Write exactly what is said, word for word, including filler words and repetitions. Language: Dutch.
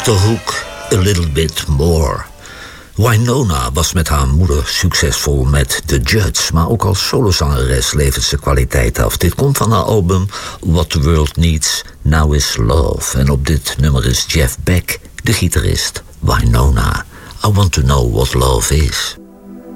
The Hook, A Little Bit More. Wynonna was met haar moeder succesvol met The Judds, maar ook als solozangeres levert ze kwaliteit af. Dit komt van haar album What the World Needs Now Is Love. En op dit nummer is Jeff Beck, de gitarist. Wynonna, I Want to Know What Love Is.